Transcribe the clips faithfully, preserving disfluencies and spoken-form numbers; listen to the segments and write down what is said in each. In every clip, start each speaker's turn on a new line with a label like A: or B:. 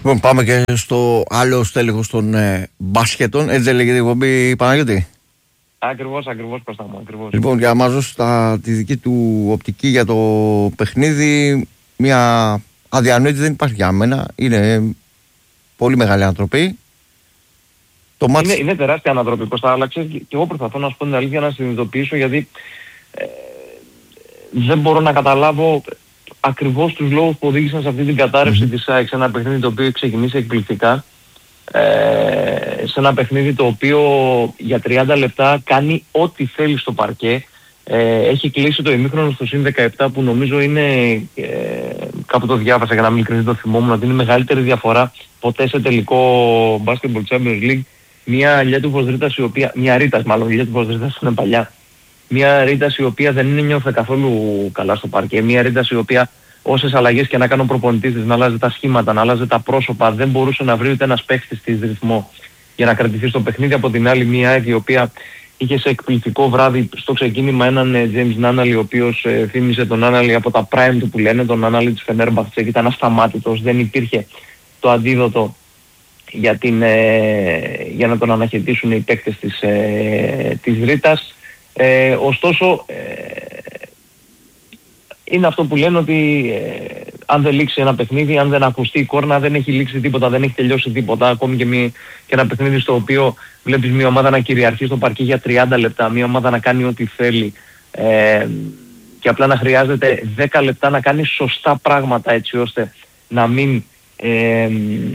A: Λοιπόν, πάμε και στο άλλο στέλεχος των ε, μπάσκετων. Έτσι δεν λέγεται η εκπομπή, Παναγιώτη?
B: Ακριβώς, ακριβώς, Κώστα μου, ακριβώς.
A: Λοιπόν, για να μας δώσει τη δική του οπτική για το παιχνίδι, μια αδιανόητη δεν υπάρχει για μένα. Είναι πολύ μεγάλη ανατροπή.
B: Το είναι, μάτς... είναι τεράστια ανατροπή, Κώστα, αλλά ξέρεις, και εγώ προσπαθώ να σου πω την αλήθεια, να συνειδητοποιήσω, γιατί ε, δεν μπορώ να καταλάβω ακριβώς τους λόγους που οδήγησαν σε αυτή την κατάρρευση mm-hmm. της ΑΕΚ, σε ένα παιχνίδι το οποίο ξεκινήσει εκπληκτικά, ε, σε ένα παιχνίδι το οποίο για τριάντα λεπτά κάνει ό,τι θέλει στο παρκέ, ε, έχει κλείσει το ημίχρονο στο συν δεκαεπτά, που νομίζω είναι, ε, κάπου το διάβασα για να μην ειλικρινή, το θυμόμουν, ότι είναι η μεγαλύτερη διαφορά ποτέ σε τελικό Basketball Champions League. Μια Λιέτουβος Ρήτας η οποία, μια Ρήτας μάλλον, η Λιέτουβος Ρήτας είναι παλιά, μια Ρήτας η οποία δεν είναι νιώθε καθόλου καλά στο παρκέ, μια Ρήτας η οποία όσες αλλαγές και να κάνει ο προπονητής της, να αλλάζει τα σχήματα, να αλλάζει τα πρόσωπα, δεν μπορούσε να βρει ούτε ένας παίχτης της ρυθμό για να κρατηθεί στο παιχνίδι. Από την άλλη μια ΑΕΚ η οποία είχε σε εκπληκτικό βράδυ στο ξεκίνημα έναν ε, James Nunnally, ο οποίος ε, θύμισε τον Nunnally από τα prime του που λένε, τον Nunnally της Fenerbahce, ήταν ασταμάτητος, δεν υπήρχε το αντίδοτο για, την, ε, για να τον αναχαιτήσουν οι παίκτες της, ε, της Ρήτας. Ε, ωστόσο ε, είναι αυτό που λένε ότι ε, αν δεν λήξει ένα παιχνίδι, αν δεν ακουστεί η κόρνα, δεν έχει λήξει τίποτα, δεν έχει τελειώσει τίποτα. Ακόμη και, μη, και ένα παιχνίδι στο οποίο βλέπεις μια ομάδα να κυριαρχεί στο παρκή για τριάντα λεπτά, μια ομάδα να κάνει ό,τι θέλει ε, και απλά να χρειάζεται δέκα λεπτά να κάνει σωστά πράγματα, έτσι ώστε να μην, ε,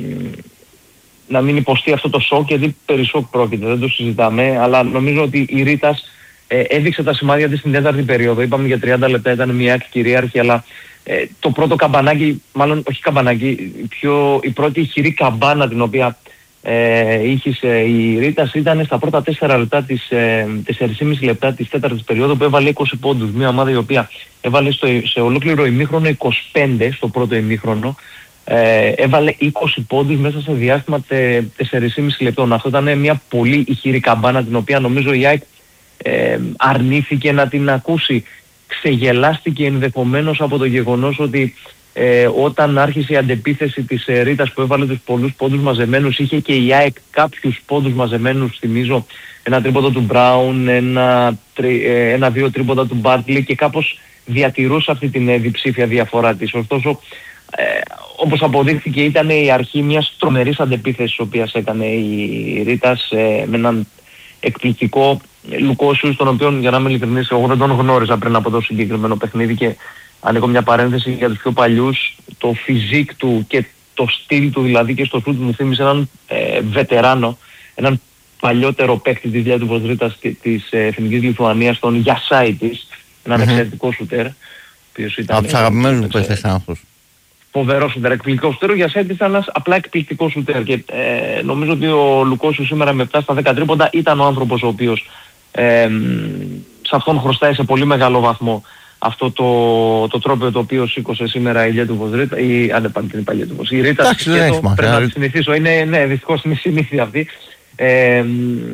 B: να μην υποστεί αυτό το σοκ, γιατί περί σοκ πρόκειται, δεν το συζητάμε, αλλά νομίζω ότι η Ρήτας ε, έδειξε τα σημάδια της στην τέταρτη περίοδο. Είπαμε για τριάντα λεπτά ήταν μια κυρίαρχη, αλλά ε, το πρώτο καμπανάκι, μάλλον όχι καμπανάκι, πιο, η πρώτη ηχηρή καμπάνα την οποία ε, είχε η Ρήτας ήταν στα πρώτα τέσσερα λεπτά της, ε, τέσσερα και μισό λεπτά της τέταρτης περίοδου, που έβαλε είκοσι πόντους. Μια ομάδα η οποία έβαλε στο, σε ολόκληρο ημίχρονο είκοσι πέντε στο πρώτο ημίχρονο. Ε, έβαλε είκοσι πόντους μέσα σε διάστημα τέσσερα και μισό λεπτών. Αυτό ήταν μια πολύ ηχηρή καμπάνα, την οποία νομίζω η ΑΕΚ ε, αρνήθηκε να την ακούσει. Ξεγελάστηκε ενδεχομένως από το γεγονός ότι ε, όταν άρχισε η αντεπίθεση της ε, Ρήτας, που έβαλε τους πολλούς πόντους μαζεμένους, είχε και η ΑΕΚ κάποιους πόντους μαζεμένους, θυμίζω ένα τρίποντο του Μπράουν, ένα, ε, ένα δύο τρίποντα του Μπάρτλι, και κάπως διατηρούσε αυτή την ε, διψήφια διαφορά της. Ωστόσο, ε, όπως αποδείχθηκε, ήταν η αρχή μιας τρομερής αντεπίθεσης, η οποία έκανε η Ρήτας ε, με έναν εκπληκτικό Λουκόσιους, τον οποίον, για να είμαι ειλικρινής, εγώ δεν τον γνώριζα πριν από το συγκεκριμένο παιχνίδι, και ανοίγω μια παρένθεση για τους πιο παλιούς, το φιζίκ του και το στυλ του, δηλαδή και στο σουτ, μου θύμισε έναν ε, βετεράνο, έναν παλιότερο παίκτη της Λιέτουβος Ρήτας και της ε, Εθνικής Λιθουανίας, τον Γιασάιτης, έναν mm-hmm. εξαιρετικό σουτέρ. Από
A: τους αγαπημένους μου παίκτες άνθρωπος.
B: Φοβερό σουτέρ, εκπληκτικό σουτέρ. Ο Γιασάιτης ήταν ένας απλά εκπληκτικός σουτέρ, και ε, νομίζω ότι ο Λουκόσιους σήμερα με επτά στα δέκα τρίποντα ήταν ο άνθρωπος ο οποίος Ε, σε αυτόν χρωστάει σε πολύ μεγάλο βαθμό αυτό το, το τρόπο το οποίο σήκωσε σήμερα η Λιέτουβος Ρήτας, η, αν δεν πάνε την είπα Λιέτουβος, η Ρήτας, και το πρέπει να τη συνηθίσω, είναι, ναι, δυστυχώς είναι συνήθεια αυτή. Ε, ε,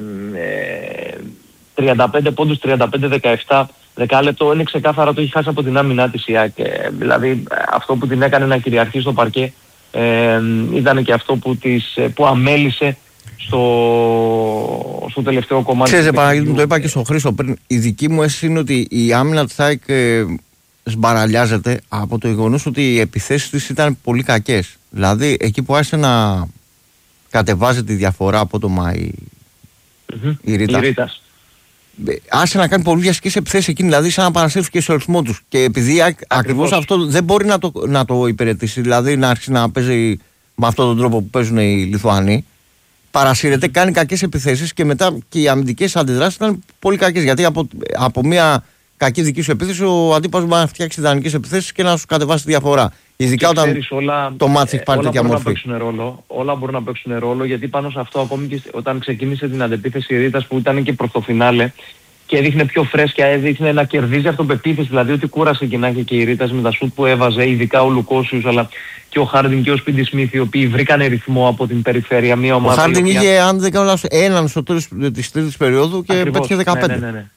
B: τριάντα πέντε πόντους, τριάντα πέντε δεκαεπτά δεκάλεπτο, είναι ξεκάθαρα, το έχει χάσει από την άμυνά της η ΑΕΚ. Ε, δηλαδή αυτό που την έκανε να κυριαρχεί στο παρκέ ε, ήταν και αυτό που, της, που αμέλησε Στο, στο τελευταίο κομμάτι.
A: Ξέρετε, Παναγιώτη, μου το είπα και στον Χρήστο πριν, η δική μου αίσθηση είναι ότι η άμυνα της ΑΕΚ ε, σμπαραλιάζεται από το γεγονός ότι οι επιθέσεις της ήταν πολύ κακές. Δηλαδή εκεί που άρχισε να κατεβάζει τη διαφορά από το Μάη
B: mm-hmm.
A: η Ρίτα,
B: η Ρήτας
A: άρχισε να κάνει πολύ βιαστικές επιθέσεις εκείνη, δηλαδή σαν να παρασύρθηκε στο ρυθμό τους, και επειδή ακριβώς αυτό δεν μπορεί να το, να το υπηρετήσει, δηλαδή να άρχισε να παίζει με αυτόν τον τρόπο που παίζουν οι Λιθουανοί, παρασύρεται, κάνει κακές επιθέσεις, και μετά και οι αμυντικές αντιδράσεις ήταν πολύ κακές. Γιατί από, από μια κακή δική σου επίθεση ο αντίπαλος μπορεί να φτιάξει ιδανικές επιθέσεις και να σου κατεβάσει τη διαφορά. Ειδικά όταν ξέρεις, όλα, το μάτς έχει πάρει τέτοια μορφή.
B: Ρόλο, όλα μπορούν να παίξουν ρόλο, γιατί πάνω σε αυτό, ακόμη και όταν ξεκίνησε την αντεπίθεση η Ρήτας, που ήταν και προς το φινάλε και έδειχνε πιο φρέσκια, έδειχνε να κερδίζει αυτοπεποίθηση, δηλαδή ότι κούρασε και να έχει και η Ρήτας με τα σουτ που έβαζε, ειδικά ο Λουκόσιους, αλλά και ο Χάρντιν και ο Σπίντι Σμιθ, οι οποίοι βρήκανε ρυθμό από την περιφέρεια. Μια ομάδα,
A: ο Χάρντιν
B: οποία...
A: είχε, αν δεν κάνω λάθος, έναν στο τέλος της τρίτης περίοδου και
B: ακριβώς,
A: πέτυχε δεκαπέντε.
B: Ναι, ναι, ναι.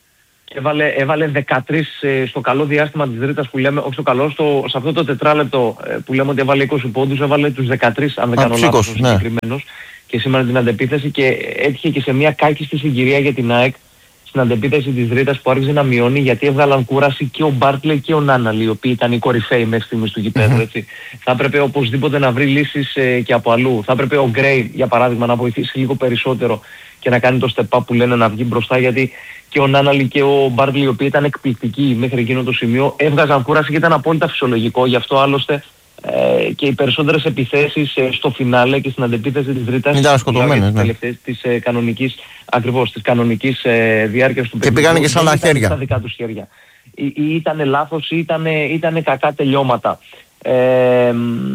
B: Έβαλε, έβαλε δεκατρείς στο καλό διάστημα της Ρήτας που λέμε, όχι στο καλό, στο, σε αυτό το τετράλεπτο που λέμε ότι έβαλε είκοσι πόντους, έβαλε τους δεκατρείς αν δεν κάνω λάθος, ναι. Συγκεκριμένος, και σήμερα την αντεπίθεση, και έτυχε και σε μια κάκιστη συγκυρία για την ΑΕΚ στην αντεπίθεση της Ρήτας που άρχισε να μειώνει, γιατί έβγαλαν κούραση και ο Μπάρτλε και ο Νάναλη, οι οποίοι ήταν οι κορυφαίοι μέχρι στιγμής του γηπέδου, έτσι. Θα έπρεπε οπωσδήποτε να βρει λύσεις ε, και από αλλού. Θα έπρεπε ο Γκρέι, για παράδειγμα, να βοηθήσει λίγο περισσότερο και να κάνει το step up που λένε, να βγει μπροστά, γιατί και ο Νάναλη και ο Μπάρτλε, οι οποίοι ήταν εκπληκτικοί μέχρι εκείνο το σημείο, έβγαζαν κούραση και ήταν απόλυτα φυσιολογικό. Γι' αυτό άλλωστε ε, και οι περισσότερες επιθέσεις ε, στο φινάλε και στην αντεπίθεση της Ρήτας
A: ήταν σκοτωμένες, ναι.
B: της ε, κανονικής, ακριβώς, της κανονικής ε, διάρκειας του
A: παιχνιδιού. Και πήγανε και σε άλλα χέρια.
B: Στα δικά τους χέρια. Ή, ή ήταν λάθος ή ήταν, ήταν κακά τελειώματα. Ε,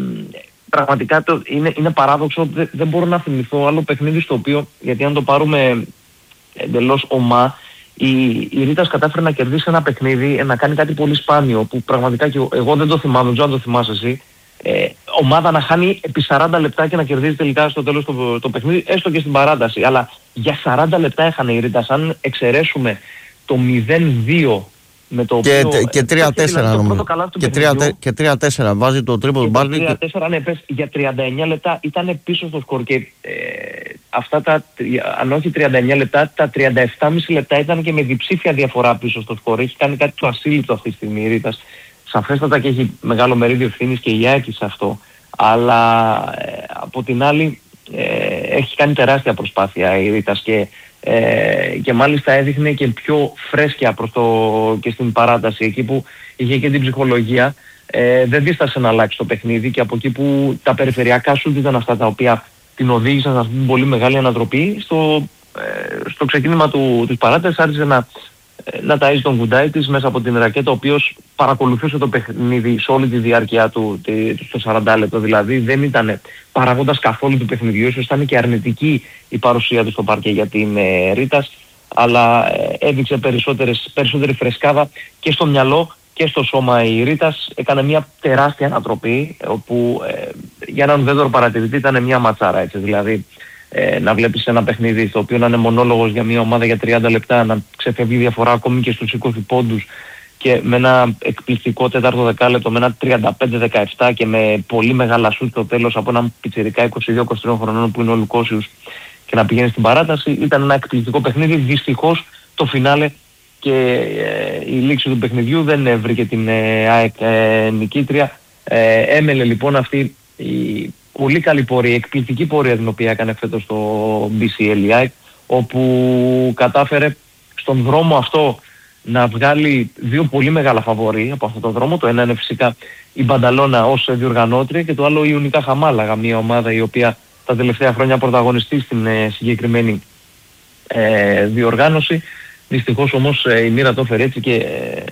B: πραγματικά το, είναι, είναι παράδοξο, δεν, δεν μπορώ να θυμηθώ άλλο παιχνίδι στο οποίο, γιατί αν το πάρουμε εντελώς ομά, η, η Ρήτας κατάφερε να κερδίσει ένα παιχνίδι, να κάνει κάτι πολύ σπάνιο, που πραγματικά και εγώ δεν το θυμάμαι, δεν ξέρω αν το θυμάσαι εσύ. Ε, ομάδα να χάνει επί σαράντα λεπτά και να κερδίζει τελικά στο τέλος το, το παιχνίδι, έστω και στην παράταση. Αλλά για σαράντα λεπτά έχανε η Ρήτας. Αν εξαιρέσουμε το μηδέν δύο με το
A: και,
B: οποίο...
A: Και τρία τέσσερα νομίζω. Και τρία τέσσερα βάζει το τρίπο του Μπάρλι.
B: τρία τέσσερα, ναι, πες, για τριάντα εννιά λεπτά ήταν πίσω στο σκορ και ε, αυτά τα, αν όχι τριάντα εννιά λεπτά, τα τριάντα επτά κόμμα πέντε λεπτά ήταν και με διψήφια διαφορά πίσω στο σκορ. Έχει κάνει κάτι το ασύλληπτο αυτή τη στιγμή η Ρήτας. Σαφέστατα και έχει μεγάλο μερίδιο ευθύνης και η ΑΕΚ σε αυτό. Αλλά ε, από την άλλη ε, έχει κάνει τεράστια προσπάθεια η Ρήτας και, ε, και μάλιστα έδειχνε και πιο φρέσκια προς το, και στην παράταση, εκεί που είχε και την ψυχολογία. Ε, δεν δίστασε να αλλάξει το παιχνίδι, και από εκεί που τα περιφερειακά σουτ ήταν αυτά τα οποία την οδήγησαν σε αυτή την πολύ μεγάλη ανατροπή, στο, ε, στο ξεκίνημα του, της παράτασης άρχισε να να ταΐζει τον κουντάι της μέσα από την ρακέτα, ο οποίος παρακολουθούσε το παιχνίδι σε όλη τη διάρκεια του, στο σαράντα λεπτό, δηλαδή δεν ήταν παραγόντας καθόλου του παιχνιδιού, ίσως ήταν και αρνητική η παρουσία του στο παρκέ για την ε, Ρήτας, αλλά ε, έδειξε περισσότερη φρεσκάδα και στο μυαλό και στο σώμα η Ρήτας. Έκανε μια τεράστια ανατροπή, όπου ε, για έναν ουδέτερο παρατηρητή ήταν μια ματσάρα, έτσι, δηλαδή Ε, να βλέπεις ένα παιχνίδι στο οποίο να είναι μονόλογος για μια ομάδα για τριάντα λεπτά, να ξεφεύγει διαφορά ακόμη και στους είκοσι πόντους, και με ένα εκπληκτικό τέταρτο δεκάλεπτο, με ένα τριάντα πέντε δεκαεπτά και με πολύ μεγάλα σουτ στο τέλος από έναν πιτσιρικά είκοσι δύο είκοσι τρία χρονών που είναι ο Λουκόσιους, και να πηγαίνει στην παράταση. Ήταν ένα εκπληκτικό παιχνίδι. Δυστυχώς το φινάλε και ε, η λήξη του παιχνιδιού δεν βρήκε την ε, ΑΕΚ ε, νικήτρια. Ε, έμελε λοιπόν αυτή η πολύ καλή πορεία, εκπληκτική πορεία την οποία έκανε φέτος στο μπι σι ελ η ΑΕΚ, όπου κατάφερε στον δρόμο αυτό να βγάλει δύο πολύ μεγάλα φαβορί από αυτό το δρόμο. Το ένα είναι φυσικά η Μπανταλώνα ως διοργανώτρια, και το άλλο η Ουνικά Χαμάλαγα, μια ομάδα η οποία τα τελευταία χρόνια πρωταγωνιστεί στην ε, συγκεκριμένη ε, διοργάνωση. Δυστυχώς όμως ε, η μοίρα το έφερε έτσι, και ε,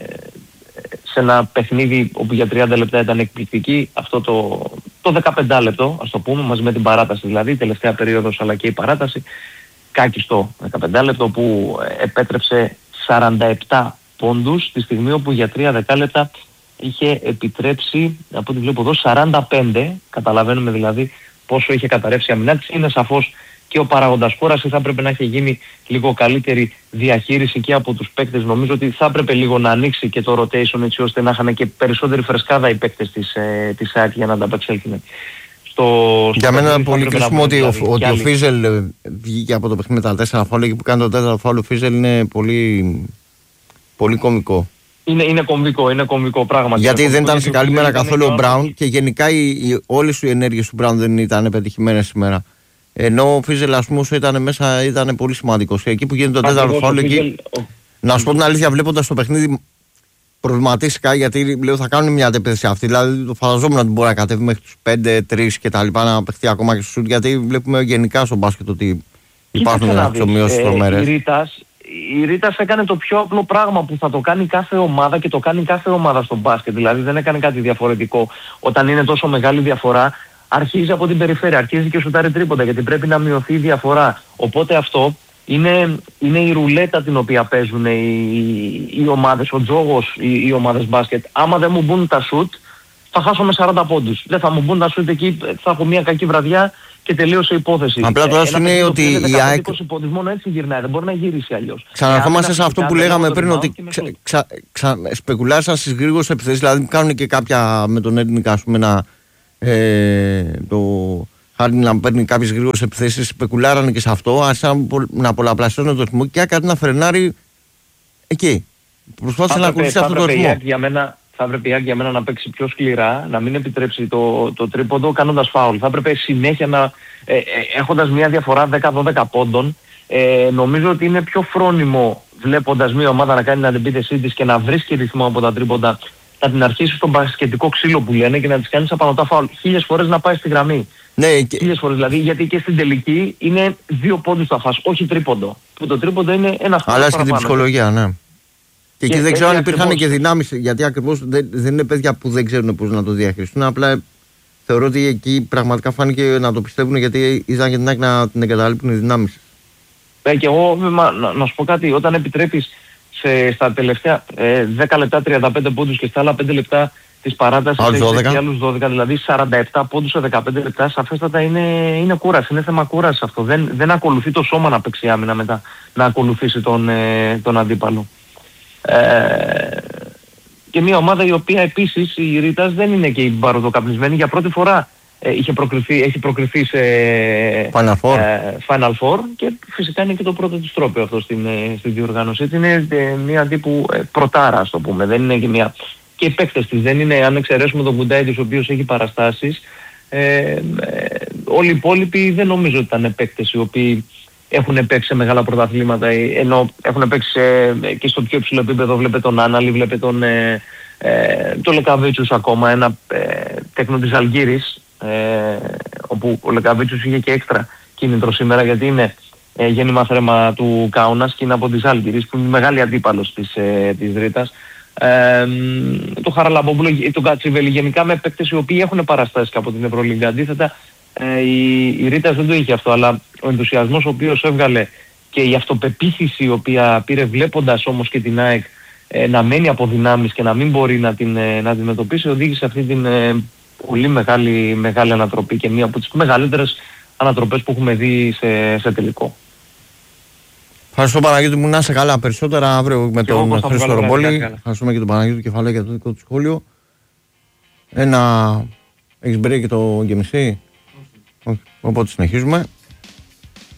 B: σε ένα παιχνίδι όπου για τριάντα λεπτά ήταν εκπληκτική, αυτό το, το δεκαπέντε λεπτό, ας το πούμε, μαζί με την παράταση δηλαδή, η τελευταία περίοδος αλλά και η παράταση, κάκιστο δεκαπέντε λεπτό που επέτρεψε σαράντα επτά πόντους, τη στιγμή όπου για τρία δεκάλεπτα είχε επιτρέψει, από ό,τι βλέπω εδώ, σαράντα πέντε. Καταλαβαίνουμε δηλαδή πόσο είχε καταρρεύσει η αμυνά της. Είναι σαφώς και ο παράγοντας κούραση, θα έπρεπε να έχει γίνει λίγο καλύτερη διαχείριση και από τους παίκτες. Νομίζω ότι θα έπρεπε λίγο να ανοίξει και το rotation, έτσι ώστε να είχαν και περισσότερη φρεσκάδα οι παίκτες της, ε, της ΑΕΚ για να ανταπεξέλθουν. Στο, για
A: μένα είναι πολύ κρίσιμο ότι, δηλαδή, ο, ότι ο Φίζελ βγήκε από το παιχνίδι με τα τέσσερα φάουλ, και που κάνει το τέταρτο φάουλ ο Φίζελ είναι πολύ, πολύ κομβικό.
B: Είναι, είναι κομβικό, είναι κομβικό πράγμα.
A: Γιατί δεν ήταν σε καλή μέρα καθόλου ο Μπράουν, και γενικά οι, οι, όλες οι ενέργειες του Μπράουν δεν ήταν πετυχημένες σήμερα. Ενώ ο Φίζελ, ας πούμε, ήταν μέσα, ήταν πολύ σημαντικός. Και εκεί που γίνεται το τέταρτο φάουλ, εκεί. Ο... Να σου πω την αλήθεια, βλέποντας το παιχνίδι, προβληματίστηκα, γιατί λέω θα κάνουν μια αντεπίθεση αυτή. Δηλαδή το φανταζόμουν ότι μπορεί να κατέβει μέχρι τους πέντε τρία και τα λοιπά, να παιχτεί ακόμα και στο σουτ, γιατί βλέπουμε γενικά στο μπάσκετ ότι υπάρχουν αξιομοιώσεις ε, τρομερές.
B: Η Ρήτας, η Ρήτας έκανε το πιο απλό πράγμα που θα το κάνει κάθε ομάδα, και το κάνει κάθε ομάδα στο μπάσκετ. Δηλαδή δεν έκανε κάτι διαφορετικό. Όταν είναι τόσο μεγάλη διαφορά, αρχίζει από την περιφέρεια, αρχίζει και σουτάρει τρίποντα, γιατί πρέπει να μειωθεί η διαφορά. Οπότε αυτό είναι, είναι η ρουλέτα την οποία παίζουν οι, οι ομάδες, ο τζόγος, οι, οι ομάδες μπάσκετ. Άμα δεν μου μπουν τα σουτ, θα χάσω με σαράντα πόντους. Δεν θα μου μπουν τα σουτ εκεί, θα έχω μια κακή βραδιά και και τελείωσε η υπόθεση.
A: Απλά το άσο είναι ότι η ΑΕΚ.
B: Μόνο έτσι γυρνάει, δεν μπορεί να γυρίσει αλλιώς.
A: Ξαναρχόμαστε σε αυτό που λέγαμε πριν, ότι ξα, ξα, ξα, σπεκουλάρισαν στις γρήγορες επιθέσεις. Δηλαδή κάνουν και κάποια με τον Έντνικα, ας πούμε, να. Ε, το Χάρντιν να παίρνει κάποιες γρήγορες επιθέσεις. Σπεκουλάρανε και σε αυτό. Άρχισαν να πολλαπλασιώνουν το ρυθμό και κάτι να φρενάρει εκεί. Προσπάθησε να ακολουθήσει αυτό το ρυθμό.
B: Θα έπρεπε η ΑΕΚ για μένα να παίξει πιο σκληρά, να μην επιτρέψει το, το τρίποντο κάνοντας φάουλ. Θα έπρεπε συνέχεια να, ε, ε, έχοντας μια διαφορά δέκα δώδεκα πόντων, ε, νομίζω ότι είναι πιο φρόνιμο βλέποντας μια ομάδα να κάνει την αντεπίθεσή της και να βρίσκει ρυθμό από τα τρίποντα, να την αρχίσει στον μπασκετικό ξύλο που λένε και να της κάνεις απανωτά φάουλ. Χίλιες φορές να πάει στη γραμμή.
A: Ναι, και...
B: Χίλιες φορές δηλαδή, γιατί και στην τελική είναι δύο πόντους θα φας, όχι τρίποντο. Που το τρίποντο είναι ένα αυτό.
A: Αλλά και την ψυχολογία, ναι. Και εκεί δεν ξέρω αν υπήρχαν και δυνάμεις, γιατί ακριβώς δεν, δεν είναι παιδιά που δεν ξέρουν πώς να το διαχειριστούν. Απλά θεωρώ ότι εκεί πραγματικά φάνηκε να το πιστεύουν, γιατί είδαν και την άκρη να την εγκαταλείπουν οι δυνάμεις.
B: Ε, και εγώ μα, να, να σου πω κάτι, όταν επιτρέπεις σε, στα τελευταία ε, δέκα λεπτά τριάντα πέντε πόντους και στα άλλα πέντε λεπτά της παράτασης και άλλους δώδεκα, δηλαδή σαράντα επτά πόντους σε δεκαπέντε λεπτά, σαφέστατα είναι, είναι κούραση, είναι θέμα κούρασης αυτό. Δεν, δεν ακολουθεί το σώμα να παίξει άμυνα μετά, να ακολουθήσει τον, ε, τον αντίπαλο. Ε, και μια ομάδα η οποία επίσης η Ρήτας δεν είναι και η παροδοκαπνισμένη, για πρώτη φορά ε, είχε προκριθεί, έχει προκριθεί σε
A: Final Four.
B: Ε, Final Four και φυσικά είναι και το πρώτο της τρόπαιο αυτό στην, ε, στην διοργάνωση. Έτσι είναι ε, μια τύπου ε, πρωτάρα, ας το πούμε, δεν είναι και μια... Και οι παίκτες της δεν είναι, αν εξαιρέσουμε τον Κουντάιτης ο οποίος έχει παραστάσεις, ε, ε, όλοι οι υπόλοιποι δεν νομίζω ότι ήταν παίκτες οι οποίοι έχουν παίξει σε μεγάλα πρωταθλήματα, ενώ έχουν παίξει σε, και στο πιο υψηλό επίπεδο. Βλέπετε τον Άναλη, βλέπετε τον, ε, ε, τον Λεκαβίτσους ακόμα, ένα ε, τέκνο της Αλγύρης, ε, όπου ο Λεκαβίτσους είχε και έξτρα κίνητρο σήμερα, γιατί είναι ε, γέννημα θρέμα του Κάουνας και είναι από τις Αλγύρης, που είναι μεγάλη αντίπαλος της, ε, της Ρήτας. Ε, το Χαραλαμπόπουλο, τον Κατσιβέλη, γενικά με παίκτες οι οποίοι έχουν παραστάσει από την Ευρωλίγκα. Αντίθετα, ε, η, η Ρήτας δεν το είχε αυτό, αλλά ο ενθουσιασμός ο οποίος έβγαλε και η αυτοπεποίθηση η οποία πήρε, βλέποντας όμως και την ΑΕΚ ε, να μένει από δυνάμεις και να μην μπορεί να την, ε, να την αντιμετωπίσει, οδήγησε αυτή την ε, πολύ μεγάλη, μεγάλη ανατροπή και μία από τις μεγαλύτερες ανατροπές που έχουμε δει σε, σε τελικό.
A: Ευχαριστώ Παναγιώτη μου, να είσαι καλά. Περισσότερα αύριο με τον Χρήστο Ρομπόλη. Ευχαριστούμε και τον Παναγιώτη του Κεφαλέ για το δικό του σχόλιο. Ένα... Έχεις break και το γεμισή? Όχι. Οπότε συνεχίζουμε.